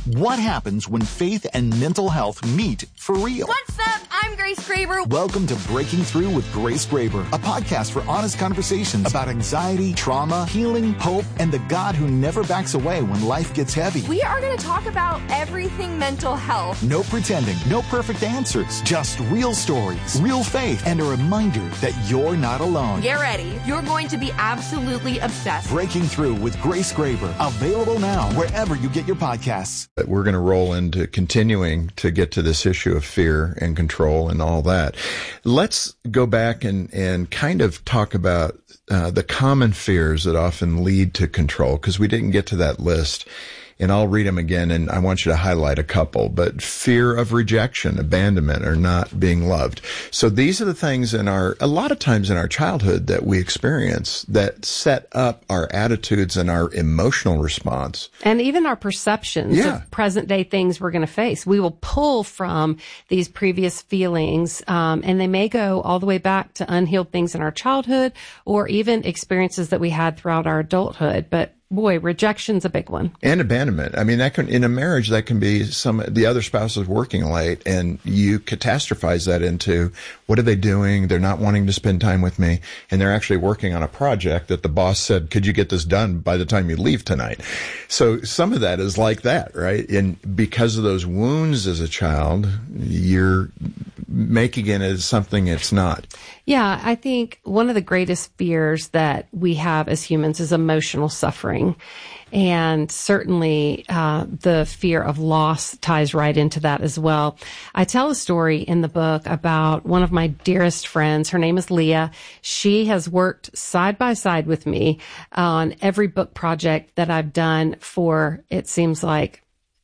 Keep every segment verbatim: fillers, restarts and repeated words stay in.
What happens when faith and mental health meet for real? What's up? I'm Grace Graber. Welcome to Breaking Through with Grace Graber, a podcast for honest conversations about anxiety, trauma, healing, hope, and the God who never backs away when life gets heavy. We are going to talk about everything mental health. No pretending, no perfect answers, just real stories, real faith, and a reminder that you're not alone. Get ready. You're going to be absolutely obsessed. Breaking Through with Grace Graber, available now wherever you get your podcasts. We're going to roll into continuing to get to this issue of fear and control and all that. Let's go back and, and kind of talk about uh, the common fears that often lead to control, because we didn't get to that list. And I'll read them again, and I want you to highlight a couple. But fear of rejection, abandonment, or not being loved. So these are the things in our, a lot of times in our childhood that we experience that set up our attitudes and our emotional response. And even our perceptions Yeah. of present day things we're going to face. We will pull from these previous feelings, um, and they may go all the way back to unhealed things in our childhood or even experiences that we had throughout our adulthood. But boy, rejection's a big one. And abandonment. I mean, that can, in a marriage, that can be some, the other spouse is working late and you catastrophize that into, what are they doing? They're not wanting to spend time with me. And they're actually working on a project that the boss said, could you get this done by the time you leave tonight? So some of that is like that, right? And because of those wounds as a child, you're making it as something it's not. Yeah, I think one of the greatest fears that we have as humans is emotional suffering. And certainly uh, the fear of loss ties right into that as well. I tell a story in the book about one of my dearest friends. Her name is Leah. She has worked side by side with me on every book project that I've done for, it seems like,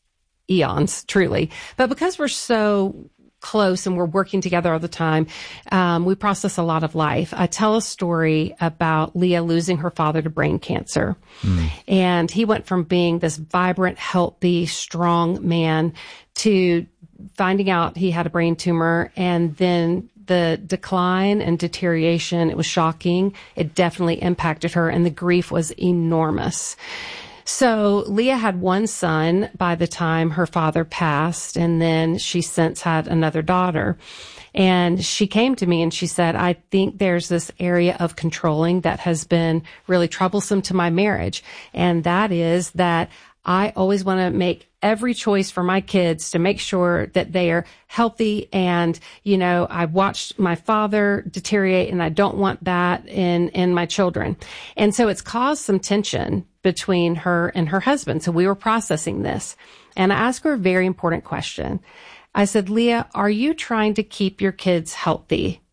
eons, truly. But because we're so close and we're working together all the time, um, we process a lot of life. I tell a story about Leah losing her father to brain cancer. Mm. And he went from being this vibrant, healthy, strong man to finding out he had a brain tumor, and then the decline and deterioration, it was shocking. It definitely impacted her, and the grief was enormous. So Leah had one son by the time her father passed, and then she since had another daughter. And she came to me and she said, I think there's this area of controlling that has been really troublesome to my marriage. And that is that I always want to make every choice for my kids to make sure that they are healthy. And, you know, I watched my father deteriorate, and I don't want that in, in my children. And so it's caused some tension between her and her husband. So we were processing this. And I asked her a very important question. I said, Leah, are you trying to keep your kids healthy,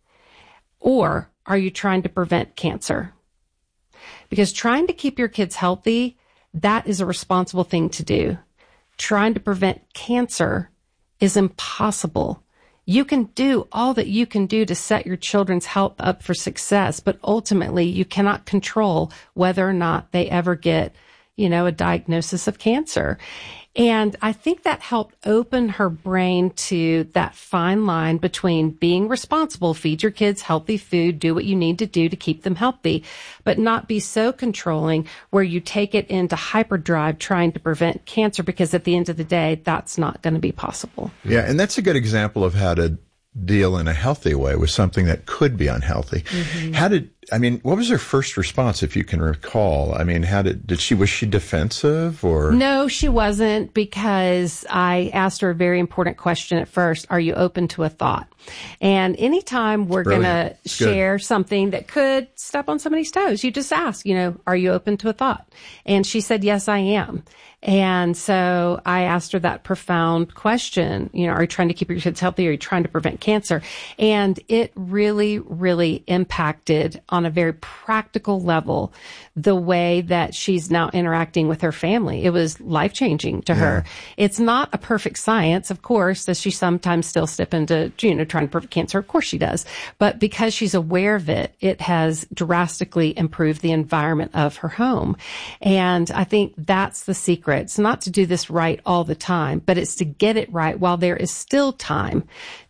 or are you trying to prevent cancer? Because trying to keep your kids healthy, that is a responsible thing to do. Trying to prevent cancer is impossible. You can do all that you can do to set your children's health up for success, but ultimately you cannot control whether or not they ever get, you know, a diagnosis of cancer. And I think that helped open her brain to that fine line between being responsible, feed your kids healthy food, do what you need to do to keep them healthy, but not be so controlling where you take it into hyperdrive trying to prevent cancer, because at the end of the day, that's not going to be possible. Yeah, and that's a good example of how to deal in a healthy way with something that could be unhealthy. Mm-hmm. How did, I mean, what was her first response, if you can recall? I mean, how did, did she, was she defensive or? No, she wasn't, because I asked her a very important question at first. Are you open to a thought? And anytime we're going to share something that could step on somebody's toes, you just ask, you know, are you open to a thought? And she said, yes, I am. And so I asked her that profound question, you know, are you trying to keep your kids healthy? Are you trying to prevent cancer? And it really, really impacted on a very practical level the way that she's now interacting with her family. It was life-changing to yeah. her. It's not a perfect science, of course. Does she sometimes still step into, you know, trying to prevent cancer? Of course she does. But because she's aware of it, it has drastically improved the environment of her home. And I think that's the secret. It's not to do this right all the time, but it's to get it right while there is still time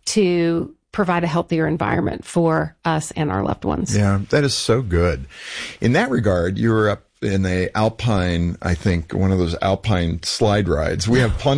to provide a healthier environment for us and our loved ones. Yeah, that is so good. In that regard, you were up in a alpine, I think, one of those alpine slide rides. We have plenty